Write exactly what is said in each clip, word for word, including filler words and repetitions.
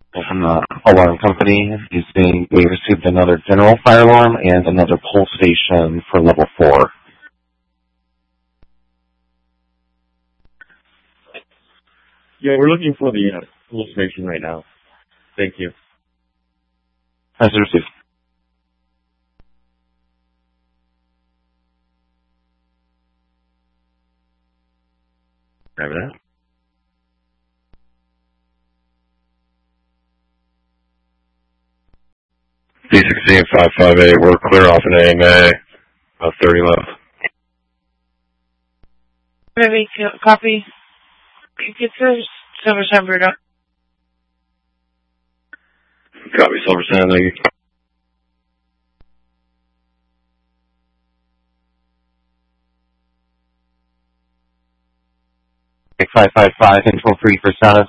From the alarm company is saying we received another general fire alarm and another pull station for level four. Yeah, we're looking for the uh, pull station right now. Thank you. As received. Grab that. D sixteen five five eight, we're clear off an A M A, about thirty left. Maybe copy. Get the Silver Sun Bruno. Copy, Silver Sand, thank you. five five five, control three for status.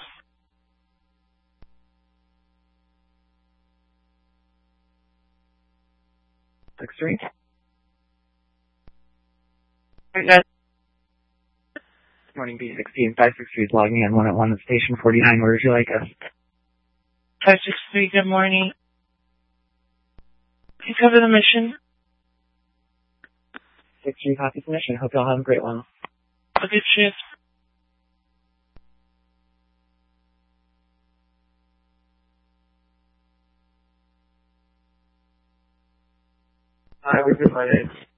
six three. Good. Morning, B sixteen five six three is logging in one at one at station forty-nine. Where would you like us? five six three, good morning. Can you cover the mission? six three, copy the mission. Hope y'all have a great one. A good shift. Hi, we good, my name.